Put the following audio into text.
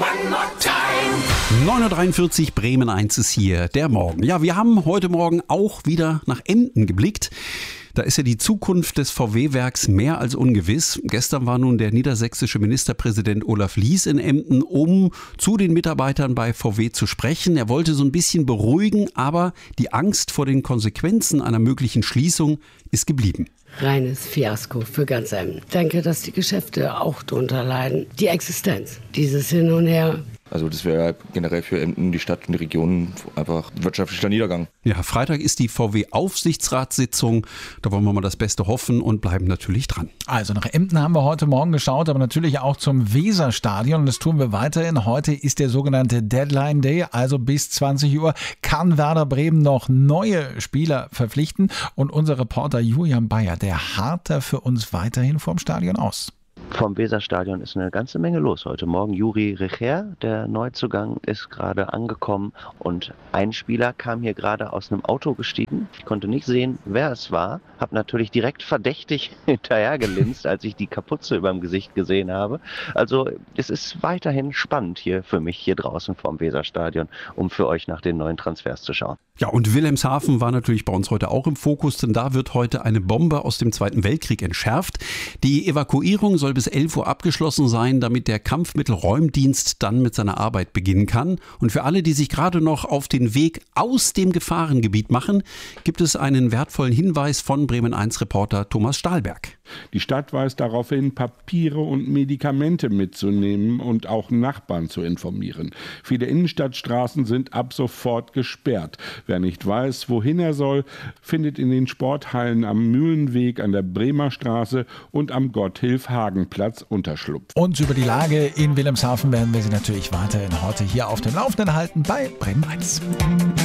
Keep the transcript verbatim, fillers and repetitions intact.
neun Uhr dreiundvierzig, Bremen eins ist hier, der Morgen. Ja, wir haben heute Morgen auch wieder nach Emden geblickt. Da ist ja die Zukunft des V W-Werks mehr als ungewiss. Gestern war nun der niedersächsische Ministerpräsident Olaf Lies in Emden, um zu den Mitarbeitern bei V W zu sprechen. Er wollte so ein bisschen beruhigen, aber die Angst vor den Konsequenzen einer möglichen Schließung ist geblieben. Reines Fiasko für ganz Emden. Ich denke, dass die Geschäfte auch darunter leiden. Die Existenz, dieses Hin und Her. Also das wäre generell für Emden, die Stadt und die Region einfach wirtschaftlicher Niedergang. Ja, Freitag ist die V W-Aufsichtsratssitzung. Da wollen wir mal das Beste hoffen und bleiben natürlich dran. Also nach Emden haben wir heute Morgen geschaut, aber natürlich auch zum Weserstadion. Und das tun wir weiterhin. Heute ist der sogenannte Deadline Day, also bis zwanzig Uhr kann Werder Bremen noch neue Spieler verpflichten. Und unser Reporter Julian Bayer, der harrt da für uns weiterhin vorm Stadion aus. Vom Weserstadion ist eine ganze Menge los heute Morgen. Juri Recher, der Neuzugang, ist gerade angekommen und ein Spieler kam hier gerade aus einem Auto gestiegen. Ich konnte nicht sehen, wer es war. Habe natürlich direkt verdächtig hinterhergelinst, als ich die Kapuze über dem Gesicht gesehen habe. Also es ist weiterhin spannend hier für mich hier draußen vorm Weserstadion, um für euch nach den neuen Transfers zu schauen. Ja, und Wilhelmshaven war natürlich bei uns heute auch im Fokus, denn da wird heute eine Bombe aus dem Zweiten Weltkrieg entschärft. Die Evakuierung soll bis elf Uhr abgeschlossen sein, damit der Kampfmittelräumdienst dann mit seiner Arbeit beginnen kann. Und für alle, die sich gerade noch auf den Weg aus dem Gefahrengebiet machen, gibt es einen wertvollen Hinweis von Bremen eins Reporter Thomas Stahlberg. Die Stadt weist darauf hin, Papiere und Medikamente mitzunehmen und auch Nachbarn zu informieren. Viele Innenstadtstraßen sind ab sofort gesperrt. Wer nicht weiß, wohin er soll, findet in den Sporthallen am Mühlenweg, an der Bremer Straße und am Gotthilf-Hagen-Platz Unterschlupf. Und über die Lage in Wilhelmshaven werden wir Sie natürlich weiterhin heute hier auf dem Laufenden halten bei Bremen eins.